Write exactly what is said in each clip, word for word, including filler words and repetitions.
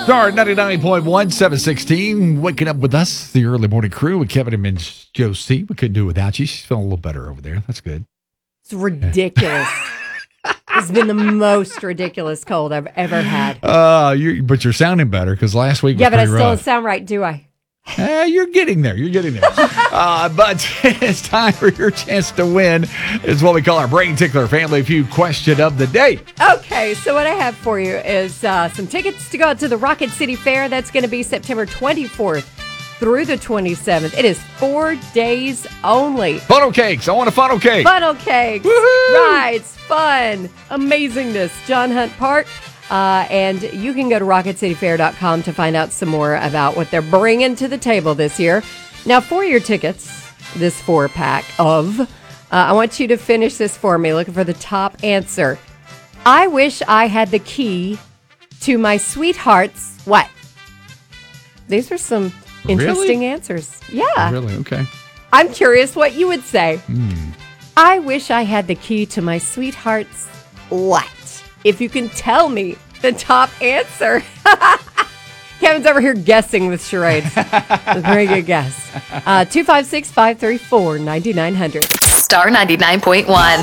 Star ninety-nine point one, seven sixteen. Waking up with us, the early morning crew with Kevin and Joe C. We couldn't do it without you. She's feeling a little better over there. That's good. It's ridiculous. It's been the most ridiculous cold I've ever had. Uh, you but you're sounding better because last week was Yeah, but I pretty still rough. don't sound right, do I? Eh, you're getting there. You're getting there. uh, but it's time for your chance to win. It's what we call our Brain Tickler Family Feud question of the day. Okay, so what I have for you is uh, some tickets to go out to the Rocket City Fair. That's going to be September twenty-fourth through the twenty-seventh. It is four days only. Funnel cakes. I want a funnel cake. Funnel cakes, Woohoo! rides, fun, amazingness. John Hunt Park. Uh, and you can go to rocket city fair dot com to find out some more about what they're bringing to the table this year. Now, for your tickets, this four-pack of, uh, I want you to finish this for me, looking for the top answer. I wish I had the key to my sweetheart's what? These are some interesting Really? answers. Yeah. Really? Okay. I'm curious what you would say. Hmm. I wish I had the key to my sweetheart's what? If you can tell me the top answer. Kevin's over here guessing with charades. A very good guess. Uh, two five six, five three four, nine nine zero zero. Star ninety-nine point one.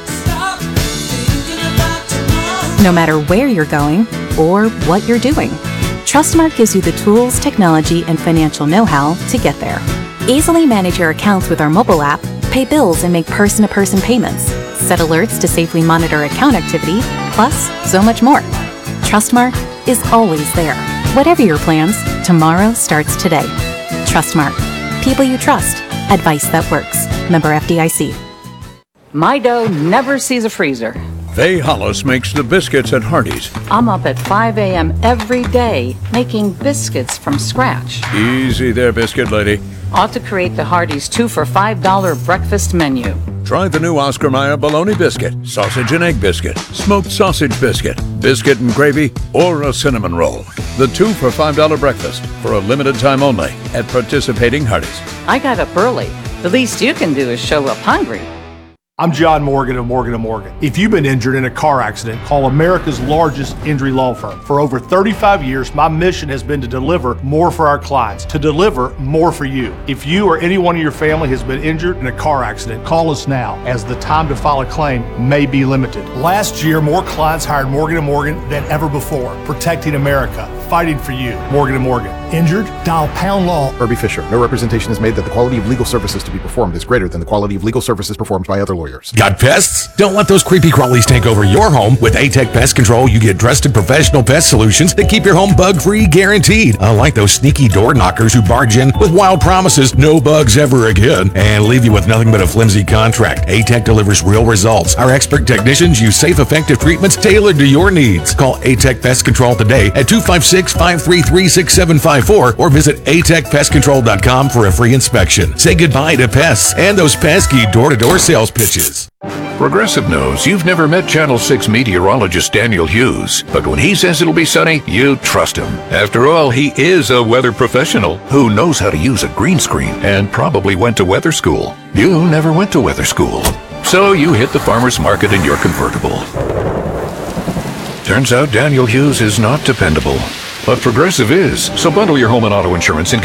No matter where you're going or what you're doing, Trustmark gives you the tools, technology, and financial know-how to get there. Easily manage your accounts with our mobile app, pay bills, and make person-to-person payments. Set alerts to safely monitor account activity, plus so much more. Trustmark is always there. Whatever your plans, tomorrow starts today. Trustmark. People you trust. Advice that works. Member F D I C. My dough never sees a freezer. Faye Hollis makes the biscuits at Hardee's. I'm up at five a.m. every day making biscuits from scratch. Easy there, biscuit lady. Ought to create the Hardee's two for five dollar breakfast menu. Try the new Oscar Mayer bologna biscuit, sausage and egg biscuit, smoked sausage biscuit, biscuit and gravy, or a cinnamon roll. The two for five dollar breakfast for a limited time only at participating Hardee's. I got up early. The least you can do is show up hungry. I'm John Morgan of Morgan and Morgan. If you've been injured in a car accident, call America's largest injury law firm. For over thirty-five years, my mission has been to deliver more for our clients, to deliver more for you. If you or anyone in your family has been injured in a car accident, call us now, as the time to file a claim may be limited. Last year, more clients hired Morgan and Morgan than ever before, protecting America, fighting for you. Morgan and Morgan. Injured? Dial pound law. Herbie Fisher. No representation is made that the quality of legal services to be performed is greater than the quality of legal services performed by other lawyers. Got pests? Don't let those creepy crawlies take over your home. With A-Tech Pest Control, you get trusted professional pest solutions that keep your home bug-free guaranteed. Unlike those sneaky door knockers who barge in with wild promises, no bugs ever again, and leave you with nothing but a flimsy contract. A-Tech delivers real results. Our expert technicians use safe, effective treatments tailored to your needs. Call A-Tech Pest Control today at two five six, five three three, six seven five four or visit a tech pest control dot com for a free inspection. Say goodbye to pests and those pesky door-to-door sales pitches. Progressive knows you've never met Channel six meteorologist Daniel Hughes, but when he says it'll be sunny, you trust him. After all, he is a weather professional who knows how to use a green screen and probably went to weather school. You never went to weather school, so you hit the farmer's market in your convertible. Turns out Daniel Hughes is not dependable, but Progressive is, so bundle your home and auto insurance and get